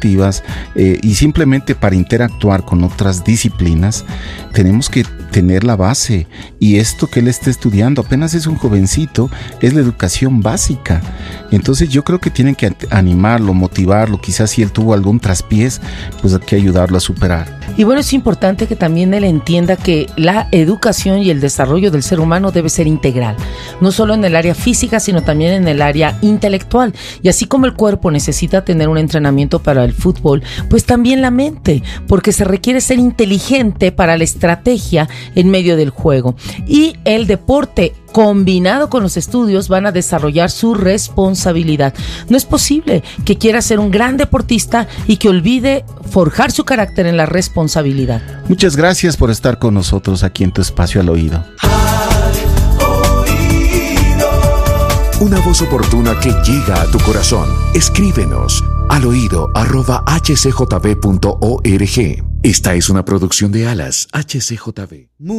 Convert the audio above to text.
deportivas y simplemente para interactuar con otras disciplinas, tenemos que tener la base. Y esto que él está estudiando, apenas es un jovencito, es la educación básica. Entonces yo creo que tienen que animarlo, motivarlo. Quizás si él tuvo algún traspiés, pues hay que ayudarlo a superar. Y bueno, es importante que también él entienda que la educación y el desarrollo del ser humano debe ser integral, no solo en el área física, sino también en el área intelectual. Y así como el cuerpo necesita tener un entrenamiento para el fútbol, pues también la mente, porque se requiere ser inteligente para la estrategia en medio del juego. Y el deporte combinado con los estudios van a desarrollar su responsabilidad. No es posible que quiera ser un gran deportista y que olvide forjar su carácter en la responsabilidad. Muchas gracias por estar con nosotros aquí en tu espacio Al Oído. Una voz oportuna que llega a tu corazón. Escríbenos aloído@hcjb.org. Esta es una producción de Alas HCJB.